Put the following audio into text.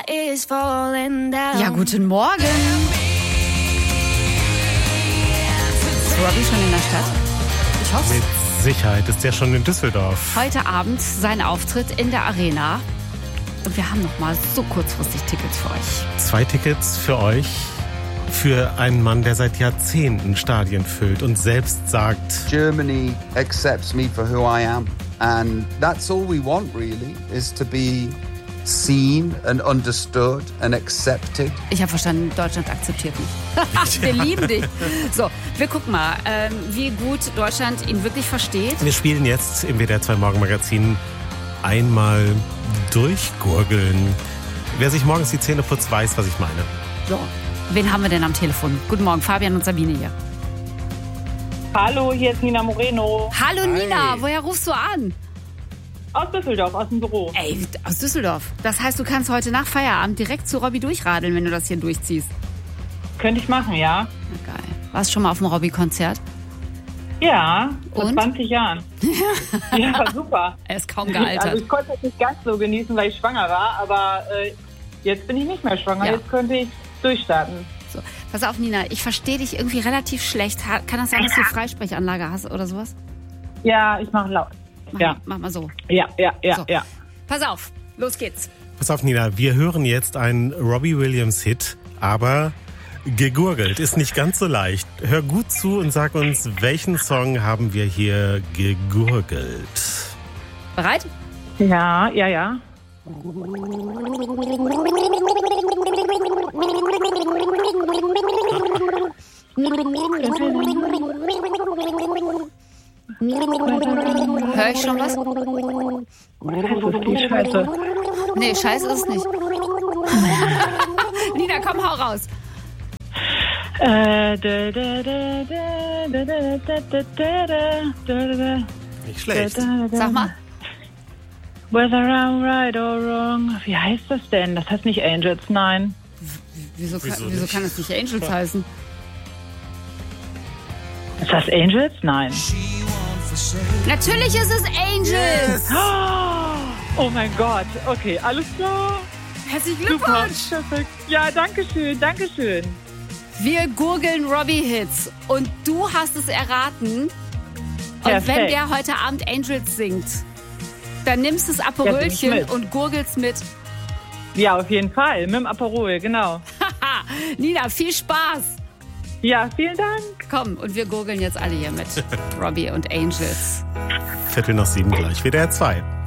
is falling down. Ja, guten Morgen. Ist Robbie schon in der Stadt? Ich hoffe Mit Sicherheit ist der schon in Düsseldorf. Heute Abend sein Auftritt in der Arena. Und wir haben noch mal so kurzfristig Tickets für euch. 2 Tickets für euch. Für einen Mann, der seit Jahrzehnten Stadien füllt und selbst sagt: Germany accepts me for who I am. And that's all we want, really, is to be seen and understood and accepted. Ich habe verstanden, Deutschland akzeptiert mich. Wir lieben dich. So, wir gucken mal, wie gut Deutschland ihn wirklich versteht. Wir spielen jetzt im WDR 2 Morgenmagazin einmal durchgurgeln. Wer sich morgens die Zähne putzt, weiß, was ich meine. So, wen haben wir denn am Telefon? Guten Morgen, Fabian und Sabine hier. Hallo, hier ist Nina Moreno. Hallo Nina, woher rufst du an? Aus Düsseldorf, aus dem Büro. Ey, aus Düsseldorf. Das heißt, du kannst heute nach Feierabend direkt zu Robbie durchradeln, wenn du das hier durchziehst. Könnte ich machen, ja. Na, geil. Warst du schon mal auf dem Robbie-Konzert? Ja, vor Und? 20 Jahren. Ja, war super. Er ist kaum gealtert. Also ich konnte es nicht ganz so genießen, weil ich schwanger war, aber jetzt bin ich nicht mehr schwanger. Ja. Jetzt könnte ich durchstarten. So, pass auf, Nina, ich verstehe dich irgendwie relativ schlecht. Kann das sein, dass du Freisprechanlage hast oder sowas? Ja, ich mache laut. Mach mal so. Ja. So. Pass auf, los geht's. Pass auf, Nina, wir hören jetzt einen Robbie Williams-Hit, aber gegurgelt ist nicht ganz so leicht. Hör gut zu und sag uns, welchen Song haben wir hier gegurgelt? Bereit? Ja. Hör ich schon was? Das ist die Scheiße. Nee, scheiße ist es nicht. Nina, komm, hau raus. Nicht schlecht. Sag mal. Whether I'm right or wrong. Wie heißt das denn? Das heißt nicht Angels, nein. Wieso nicht? kann es nicht Angels heißen? Ist das Angels? Nein. Natürlich ist es Angels. Oh mein Gott. Okay, alles klar. Herzlichen Super. Glückwunsch. Perfekt. Ja, danke schön. Wir gurgeln Robbie-Hits und du hast es erraten. Und Perfekt. wenn der heute Abend Angels singt, dann nimmst du das Ja, Aperolchen mit. und gurgelst mit. Ja, auf jeden Fall. Mit dem Aperol, genau. Haha, Nina, viel Spaß. Ja, vielen Dank. Komm, und wir gurgeln jetzt alle hier mit. Robbie und Angels. 7:15 gleich. WDR 2.